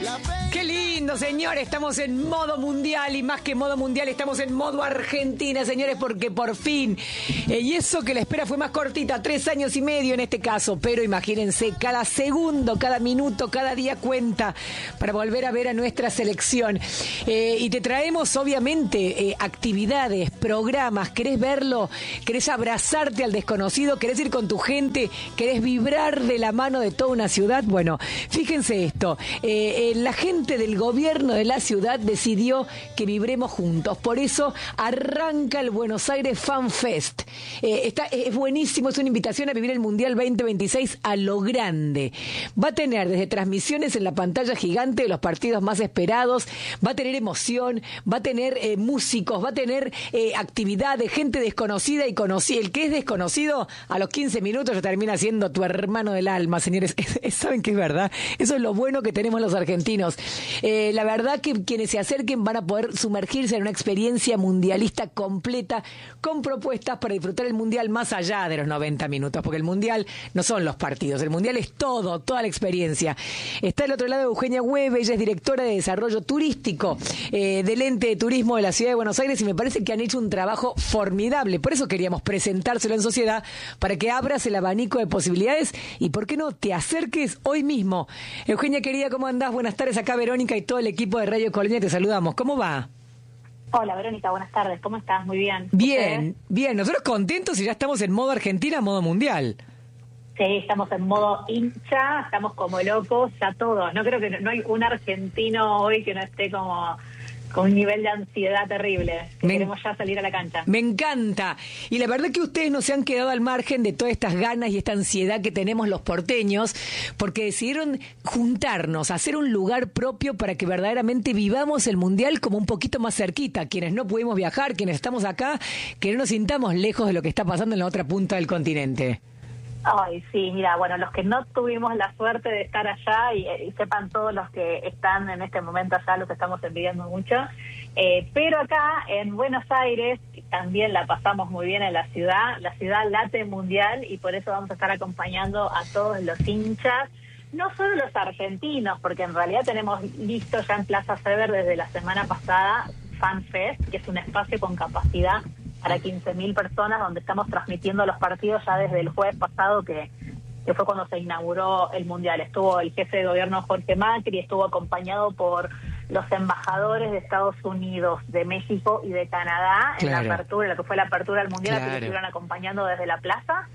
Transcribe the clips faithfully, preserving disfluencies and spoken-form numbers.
Qué lindo, señores, estamos en modo mundial y más que modo mundial estamos en modo Argentina, señores, porque por fin, eh, y eso que la espera fue más cortita, tres años y medio en este caso, pero imagínense, cada segundo, cada minuto, cada día cuenta para volver a ver a nuestra selección. Eh, y te traemos, obviamente, eh, actividades, programas, querés verlo, querés abrazarte al desconocido, querés ir con tu gente, querés vibrar de la mano de toda una ciudad. Bueno, fíjense esto, eh, eh, la gente del gobierno de la ciudad decidió que vibremos juntos. Por eso arranca el Buenos Aires Fan Fest. Eh, está, es buenísimo, es una invitación a vivir el Mundial veinte veintiséis a lo grande. Va a tener desde transmisiones en la pantalla gigante de los partidos más esperados, va a tener emoción, va a tener eh, músicos, va a tener eh, actividades, gente desconocida y conocida. El que es desconocido, a los quince minutos ya termina siendo tu hermano del alma, señores. ¿Saben que es verdad? Eso es lo bueno que tenemos los argentinos. Eh, la verdad que quienes se acerquen van a poder sumergirse en una experiencia mundialista completa con propuestas para disfrutar el Mundial más allá de los noventa minutos, porque el Mundial no son los partidos, el Mundial es todo, toda la experiencia. Está al otro lado Eugenia Hueve, ella es directora de Desarrollo Turístico eh, del Ente de Turismo de la Ciudad de Buenos Aires y me parece que han hecho un trabajo formidable, por eso queríamos presentárselo en sociedad, para que abras el abanico de posibilidades y por qué no te acerques hoy mismo. Eugenia querida, ¿cómo andás? Buenas tardes, acá Verónica y todo el equipo de Radio Colonia te saludamos. ¿Cómo va? Hola Verónica, buenas tardes. ¿Cómo estás? Muy bien. Bien, ¿Ustedes? bien. Nosotros contentos y ya estamos en modo Argentina, modo mundial. Sí, estamos en modo hincha, estamos como locos, ya todos. No creo que no, no hay un argentino hoy que no esté como con un nivel de ansiedad terrible. Que Me, queremos ya salir a la cancha. Me encanta. Y la verdad que ustedes no se han quedado al margen de todas estas ganas y esta ansiedad que tenemos los porteños, porque decidieron juntarnos, hacer un lugar propio para que verdaderamente vivamos el Mundial como un poquito más cerquita. Quienes no pudimos viajar, quienes estamos acá, que no nos sintamos lejos de lo que está pasando en la otra punta del continente. Ay, sí, mira, bueno, los que no tuvimos la suerte de estar allá, y, y sepan todos los que están en este momento allá, los que estamos envidiando mucho, eh, pero acá en Buenos Aires también la pasamos muy bien en la ciudad, la ciudad late mundial, y por eso vamos a estar acompañando a todos los hinchas, no solo los argentinos, porque en realidad tenemos listo ya en Plaza Sever desde la semana pasada Fan Fest, que es un espacio con capacidad para quince mil personas, donde estamos transmitiendo los partidos ya desde el jueves pasado, que, que fue cuando se inauguró el Mundial. Estuvo el jefe de gobierno Jorge Macri, estuvo acompañado por los embajadores de Estados Unidos, de México y de Canadá, claro, en la apertura, lo que fue la apertura del Mundial, claro, que lo estuvieron acompañando desde la plaza.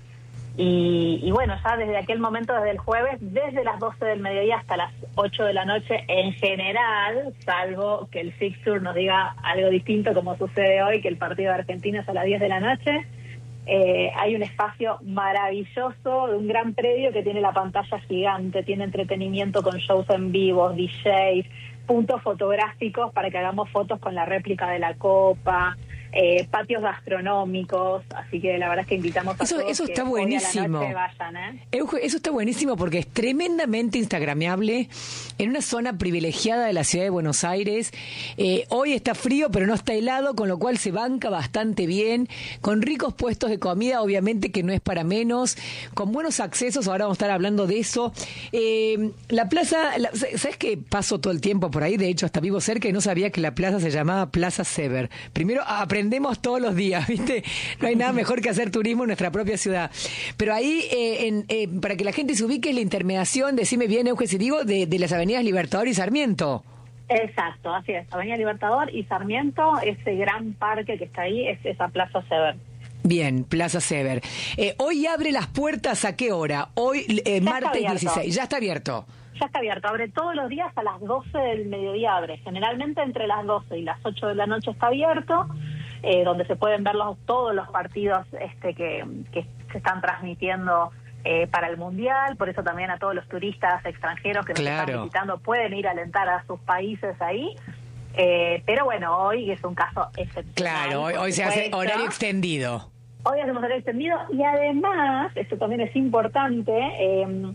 Y, y bueno, ya desde aquel momento, desde el jueves, desde las doce del mediodía hasta las ocho de la noche, en general, salvo que el fixture nos diga algo distinto, como sucede hoy, que el partido de Argentina es a las diez de la noche, eh, hay un espacio maravilloso de un gran predio que tiene la pantalla gigante, tiene entretenimiento con shows en vivo, D Js, puntos fotográficos para que hagamos fotos con la réplica de la Copa, Eh, patios gastronómicos, así que la verdad es que invitamos a eso, todos eso que está hoy buenísimo. a la noche vayan, ¿eh? Euge, eso está buenísimo porque es tremendamente instagrameable en una zona privilegiada de la ciudad de Buenos Aires. Eh, hoy está frío pero no está helado, con lo cual se banca bastante bien, con ricos puestos de comida, obviamente que no es para menos, con buenos accesos, ahora vamos a estar hablando de eso. Eh, la plaza, la, ¿sabes qué? Paso todo el tiempo por ahí, de hecho hasta vivo cerca y no sabía que la plaza se llamaba Plaza Sever. Primero aprendí Aprendemos todos los días, ¿viste? No hay nada mejor que hacer turismo en nuestra propia ciudad. Pero ahí, eh, en, eh, para que la gente se ubique, es la intermediación, decime bien, Euge, si digo, de, de las avenidas Libertador y Sarmiento. Exacto, así es. Avenida Libertador y Sarmiento, ese gran parque que está ahí, es esa Plaza Sever. Bien, Plaza Sever. Eh, hoy abre las puertas, ¿a qué hora? Hoy, eh, martes dieciséis. Ya está abierto. Ya está abierto, abre todos los días a las doce del mediodía, abre. Generalmente entre las doce y las ocho de la noche está abierto, eh, donde se pueden ver los, todos los partidos este, que, que se están transmitiendo eh, para el Mundial. Por eso también a todos los turistas extranjeros que nos claro. están visitando pueden ir a alentar a sus países ahí. Eh, pero bueno, hoy es un caso excepcional. Claro, hoy, hoy se hace horario extendido. Hoy hacemos horario extendido y además, esto también es importante, eh,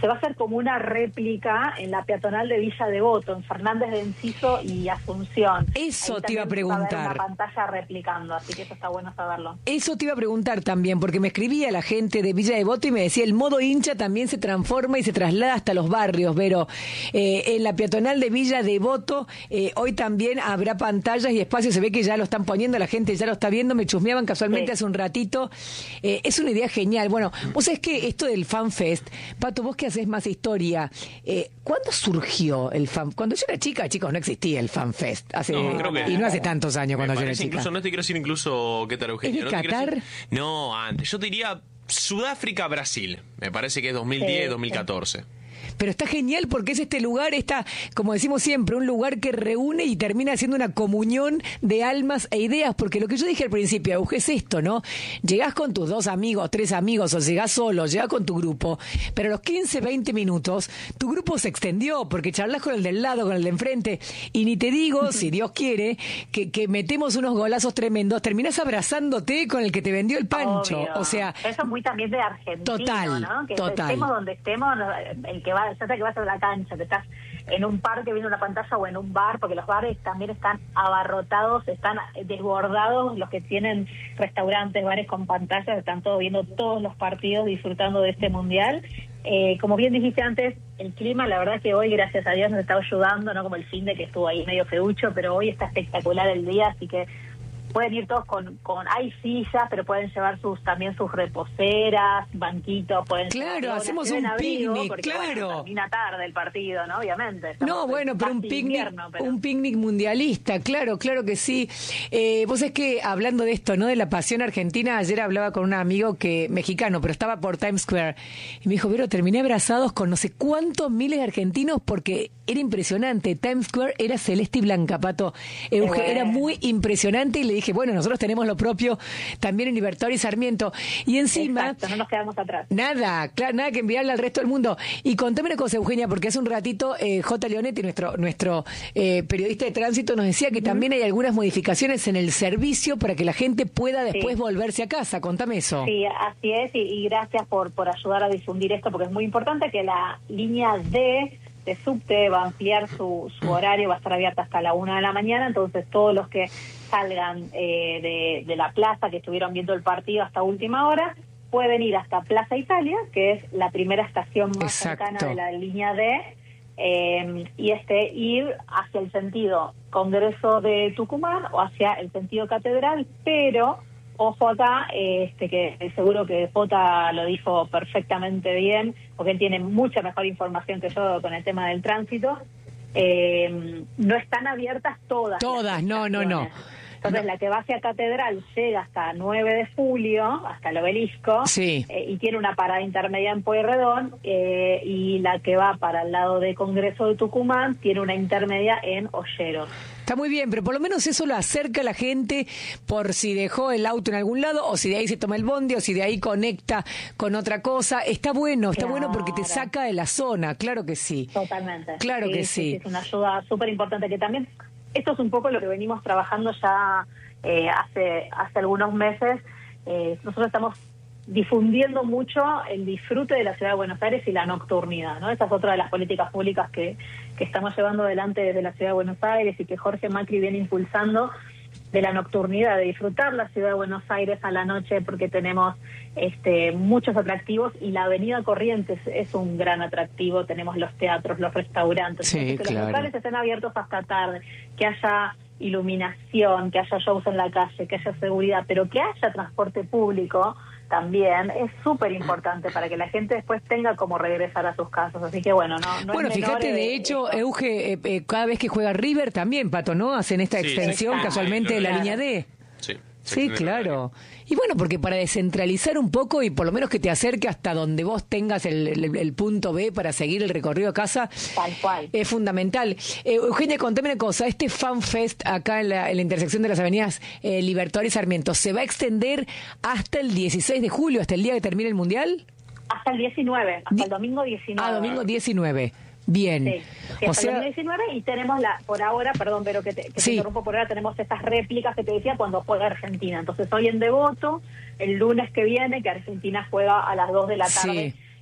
se va a hacer como una réplica en la peatonal de Villa Devoto, en Fernández de Enciso y Asunción. Eso Ahí te iba a también va a haber preguntar. una pantalla replicando, así que eso está bueno saberlo. Eso te iba a preguntar también, porque me escribía la gente de Villa Devoto y me decía, el modo hincha también se transforma y se traslada hasta los barrios, pero eh, en la peatonal de Villa Devoto eh, hoy también habrá pantallas y espacios, se ve que ya lo están poniendo, la gente ya lo está viendo, me chusmeaban casualmente sí. hace un ratito. Eh, es una idea genial. Bueno, vos sabés que esto del FanFest, Pato, vos que haces más historia, eh, ¿cuándo surgió el Fan? Cuando yo era chica, chicos, no existía el FanFest. Hace, no, creo que, y no hace tantos años cuando yo era chica. Incluso, no te quiero decir incluso, ¿qué tal, Eugenio? ¿Es de no te Qatar? Decir, no, antes. Yo te diría Sudáfrica, Brasil. Me parece que es dos mil diez, sí, dos mil catorce. Sí. Pero está genial porque es este lugar, está, como decimos siempre, un lugar que reúne y termina siendo una comunión de almas e ideas, porque lo que yo dije al principio, Euge, es esto, ¿no? Llegás con tus dos amigos, tres amigos, o llegás solo, llegás con tu grupo, pero a los quince, veinte minutos, tu grupo se extendió, porque charlas con el del lado, con el de enfrente, y ni te digo, si Dios quiere, que, que metemos unos golazos tremendos, terminás abrazándote con el que te vendió el pancho. Obvio. O sea... Eso es muy también de Argentina, total, ¿no? Que total. estemos donde estemos, el que va, ya sea que vas a la cancha, que estás en un parque viendo una pantalla o en un bar, porque los bares también están abarrotados, están desbordados, los que tienen restaurantes, bares con pantallas, están todos viendo todos los partidos, disfrutando de este mundial. Eh, como bien dijiste antes, el clima, la verdad que hoy, gracias a Dios, nos está ayudando, no como el fin de que estuvo ahí medio feucho, pero hoy está espectacular el día, así que pueden ir todos con, con, hay sillas, pero pueden llevar sus también sus reposeras, banquitos, pueden claro, llevar, hacemos un abrigo, picnic, porque, claro. Bueno, termina tarde el partido, ¿no? Obviamente. Estamos No, bueno, pero un picnic, invierno, pero... un picnic mundialista, claro, claro que sí. Eh, vos es que hablando de esto, ¿no? De la pasión argentina, ayer hablaba con un amigo que mexicano, pero estaba por Times Square y me dijo, Vero, terminé abrazados con no sé cuántos miles de argentinos porque era impresionante. Times Square era celeste y blanca, Pato. Euge, bueno. Era muy impresionante y le dije, bueno, nosotros tenemos lo propio también en Libertador y Sarmiento. Y encima... Exacto, no nos quedamos atrás. Nada, claro, nada que enviarle al resto del mundo. Y contame una cosa, Eugenia, porque hace un ratito eh, J. Leonetti, nuestro, nuestro eh, periodista de tránsito, nos decía que uh-huh. también hay algunas modificaciones en el servicio para que la gente pueda después sí. volverse a casa. Contame eso. Sí, así es, y, y gracias por, por ayudar a difundir esto, porque es muy importante que la línea D de subte va a ampliar su, su horario, va a estar abierta hasta la una de la mañana, entonces todos los que salgan eh, de, de la plaza, que estuvieron viendo el partido hasta última hora, pueden ir hasta Plaza Italia, que es la primera estación más Exacto. cercana de la línea D, eh, y este ir hacia el sentido Congreso de Tucumán o hacia el sentido Catedral, pero... Ojo acá, este que seguro que Jota lo dijo perfectamente bien, porque él tiene mucha mejor información que yo con el tema del tránsito. Eh, no están abiertas todas. Todas, no, no, no. Entonces, no. La que va hacia Catedral llega hasta nueve de julio, hasta el Obelisco, sí. eh, y tiene una parada intermedia en Pueyrredón, eh, y la que va para el lado de Congreso de Tucumán tiene una intermedia en Olleros. Está muy bien, pero por lo menos eso lo acerca a la gente por si dejó el auto en algún lado, o si de ahí se toma el bondi, o si de ahí conecta con otra cosa. Está bueno, está claro. bueno porque te saca de la zona, claro que sí. Totalmente. Claro sí, que sí. sí. Es una ayuda súper importante que también... Esto es un poco lo que venimos trabajando ya eh, hace, hace algunos meses. Eh, nosotros estamos difundiendo mucho el disfrute de la ciudad de Buenos Aires y la nocturnidad, ¿no? Esa es otra de las políticas públicas que, que estamos llevando adelante desde la ciudad de Buenos Aires y que Jorge Macri viene impulsando, de la nocturnidad, de disfrutar la ciudad de Buenos Aires a la noche, porque tenemos este, muchos atractivos y la Avenida Corrientes es un gran atractivo. Tenemos los teatros, los restaurantes, sí, que claro. los locales estén abiertos hasta tarde, que haya iluminación, que haya shows en la calle, que haya seguridad, pero que haya transporte público también es súper importante para que la gente después tenga como regresar a sus casas. Así que bueno, no, no bueno, es fíjate, de, de hecho, esto. Euge, eh, eh, cada vez que juega River también, Pato, ¿no? Hacen esta sí, extensión sí, casualmente sí, de la claro. línea D. Sí. Sí, claro. Y bueno, porque para descentralizar un poco y por lo menos que te acerque hasta donde vos tengas el, el, el punto B para seguir el recorrido a casa, tal cual. Es fundamental. Eh, Eugenia, contame una cosa, este FanFest acá en la, en la intersección de las avenidas eh, Libertador y Sarmiento, ¿se va a extender hasta el dieciséis de julio, hasta el día que termine el Mundial? Hasta el diecinueve, hasta Di- el domingo diecinueve. Ah, domingo diecinueve. Bien. Sí, sí, o sea, el diecinueve, y tenemos la, por ahora, perdón, pero que te, que sí. te interrumpo, por ahora tenemos estas réplicas que te decía cuando juega Argentina. Entonces hoy en Devoto, el lunes que viene, que Argentina juega a las dos de la tarde. Sí.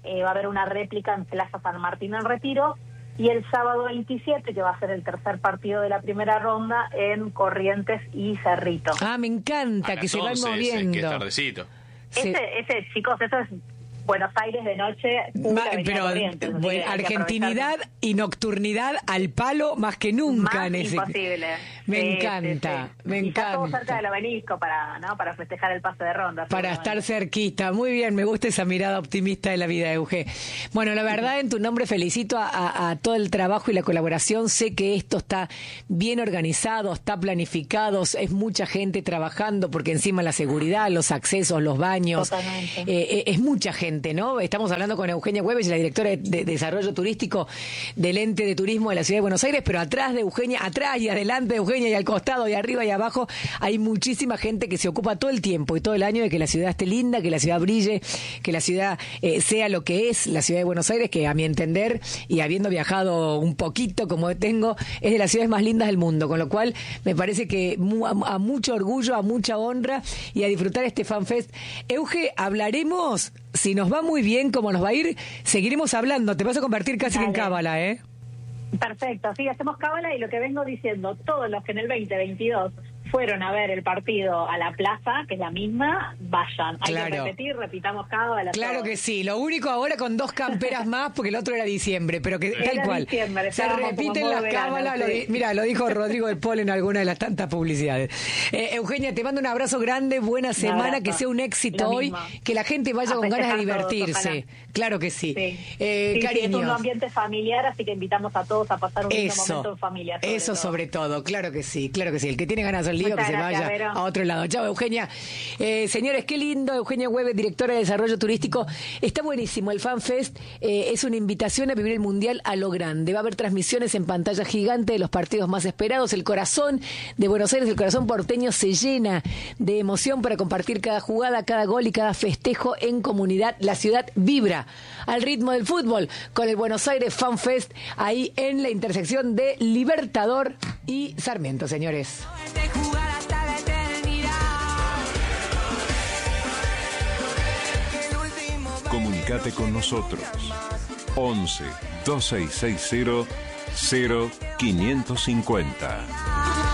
eh, va a haber una réplica en Plaza San Martín en Retiro, y el sábado veintisiete, que va a ser el tercer partido de la primera ronda, en Corrientes y Cerrito. Ah, me encanta que se van moviendo. Qué tardecito. Ese, Sí. ese, chicos, eso es Buenos Aires de noche, Ma, Avenida pero Corrientes, así bueno, que hay que argentinidad aprovechar. y nocturnidad al palo más que nunca Más en ese. imposible. Me Sí, encanta, sí, sí. me Y está todo cerca encanta. del obelisco para, ¿no? para festejar el pase de ronda. Para seguramente. estar cerquita. Muy bien, me gusta esa mirada optimista de la vida, Euge. Bueno, la verdad, en tu nombre felicito a, a- a todo el trabajo y la colaboración. Sé que esto está bien organizado, está planificado, es mucha gente trabajando, porque encima la seguridad, los accesos, los baños. Totalmente. Eh, eh, es mucha gente, ¿no? Estamos hablando con Eugenia Güemes, la directora de, de Desarrollo Turístico del Ente de Turismo de la Ciudad de Buenos Aires, pero atrás de Eugenia, atrás y adelante de Eugenia y al costado y arriba y abajo, hay muchísima gente que se ocupa todo el tiempo y todo el año de que la ciudad esté linda, que la ciudad brille, que la ciudad eh, sea lo que es la Ciudad de Buenos Aires, que a mi entender, y habiendo viajado un poquito como tengo, es de las ciudades más lindas del mundo, con lo cual me parece que mu- a, a mucho orgullo, a mucha honra y a disfrutar este FanFest. Euge, hablaremos, si nos va muy bien, como nos va a ir, seguiremos hablando, te vas a convertir casi Dale. en cábala, ¿eh? Perfecto, sí, hacemos cábala, y lo que vengo diciendo, todos los que en el veinte veintidós fueron a ver el partido a la plaza, que es la misma, vayan. Hay Claro. que repetir, repitamos cábala. Claro todo. que sí, lo único ahora con dos camperas más, porque el otro era diciembre, pero que Era tal cual. diciembre, Se estábamos repiten como las modo verano, cábalas, lo sí. di- mira, lo dijo Rodrigo del Pol en alguna de las tantas publicidades. Eh, Eugenia, te mando un abrazo grande, buena semana, abrazo. que sea un éxito Lo hoy, mismo. que la gente vaya A con ganas de festejar todos, divertirse. ojalá. Claro que sí. Sí. Eh, Sí, sí, es un cariños. ambiente familiar, así que invitamos a todos a pasar un lindo Eso, momento en familia. sobre eso todo. sobre todo, claro que sí, claro que sí. El que tiene ganas de hacer lío, Muchas que se gracias, vaya Vero. a otro lado. Chao, Eugenia. Eh, señores, qué lindo, Eugenia Güemes, directora de Desarrollo Turístico. Está buenísimo, el FanFest eh, es una invitación a vivir el Mundial a lo grande. Va a haber transmisiones en pantalla gigante de los partidos más esperados. El corazón de Buenos Aires, el corazón porteño se llena de emoción para compartir cada jugada, cada gol y cada festejo en comunidad. La ciudad vibra al ritmo del fútbol con el Buenos Aires FanFest ahí en la intersección de Libertador y Sarmiento, señores. Comunicate con nosotros. once, dos seis seis cero, cero quinientos cincuenta.